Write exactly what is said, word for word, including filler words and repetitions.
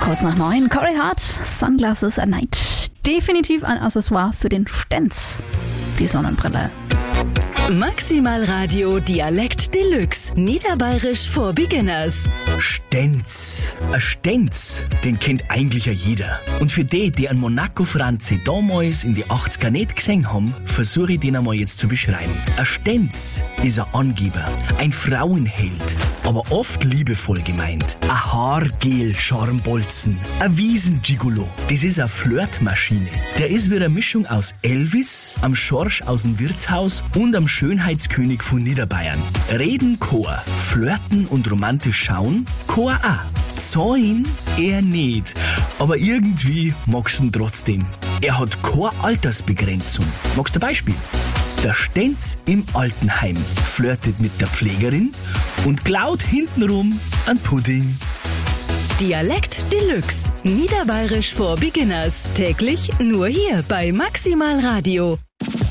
Kurz nach neun, Corey Hart, Sunglasses at Night. Definitiv ein Accessoire für den Stenz, die Sonnenbrille. Maximal Radio Dialekt Deluxe. Niederbayerisch for Beginners. Stenz. Ein Stenz, den kennt eigentlich ja jeder. Und für die, die einen Monaco-Franzi damals in die achtziger nicht gesehen haben, versuche ich den einmal jetzt zu beschreiben. Ein Stenz ist ein Angeber, ein Frauenheld, aber oft liebevoll gemeint. Ein Haargel-Scharmbolzen, ein Wiesen-Gigolo. Das ist eine Flirtmaschine. Der ist wie eine Mischung aus Elvis, am Schorsch aus dem Wirtshaus und am Schönheitskönig von Niederbayern. Reden Chor, flirten und romantisch schauen, Chor auch. Zahlen eher nicht, aber irgendwie magst du ihn trotzdem. Er hat keine Altersbegrenzung. Magst du ein Beispiel? Der Stenz im Altenheim flirtet mit der Pflegerin und klaut hintenrum einen Pudding. Dialekt Deluxe. Niederbayerisch for Beginners. Täglich nur hier bei Maximal Radio.